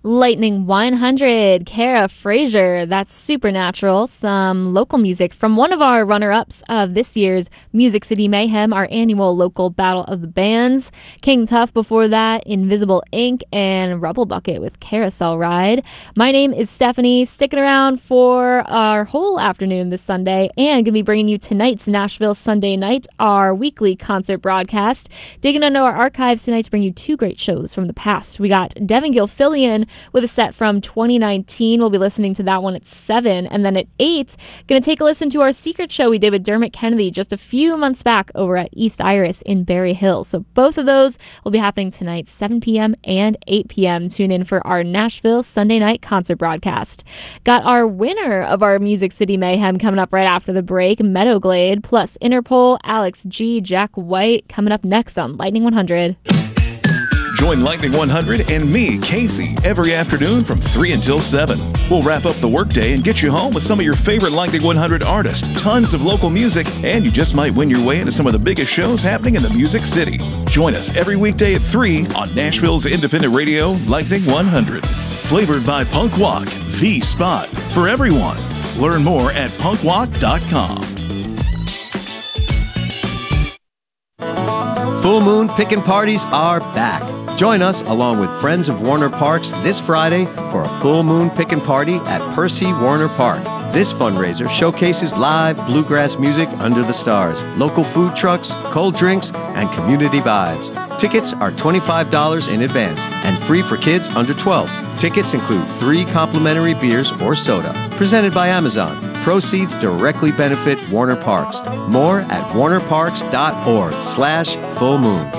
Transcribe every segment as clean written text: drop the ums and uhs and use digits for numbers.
Lightning 100, Kara Frazier, that's Supernatural, some local music from one of our runner-ups of this year's Music City Mayhem, our annual local battle of the bands. King Tuff before that, Invisible Ink, and Rubble Bucket with Carousel Ride. My name is Stephanie, sticking around for our whole afternoon this Sunday, and gonna be bringing you tonight's Nashville Sunday Night, our weekly concert broadcast. Digging into our archives tonight to bring you two great shows from the past. We got Devin Gilfillian with a set from 2019. We'll be listening to that one at 7. And then at 8, going to take a listen to our secret show we did with Dermot Kennedy just a few months back over at East Iris in Berry Hill. So both of those will be happening tonight, 7 p.m. and 8 p.m. Tune in for our Nashville Sunday Night concert broadcast. Got our winner of our Music City Mayhem coming up right after the break, Meadowglade, plus Interpol, Alex G, Jack White, coming up next on Lightning 100. Join Lightning 100 and me, Casey, every afternoon from 3 until 7. We'll wrap up the workday and get you home with some of your favorite Lightning 100 artists, tons of local music, and you just might win your way into some of the biggest shows happening in the Music City. Join us every weekday at 3 on Nashville's independent radio, Lightning 100. Flavored by Punk Walk, the spot for everyone. Learn more at punkwalk.com. Full Moon Pickin' Parties are back. Join us along with Friends of Warner Parks this Friday for a Full Moon Pickin' Party at Percy Warner Park. This fundraiser showcases live bluegrass music under the stars, local food trucks, cold drinks, and community vibes. Tickets are $25 in advance and free for kids under 12. Tickets include 3 complimentary beers or soda. Presented by Amazon. Proceeds directly benefit Warner Parks. More at warnerparks.org/fullmoon.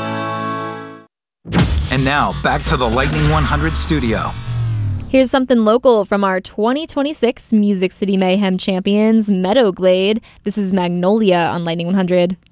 And now, back to the Lightning 100 studio. Here's something local from our 2026 Music City Mayhem champions, Meadowglade. This is Magnolia on Lightning 100.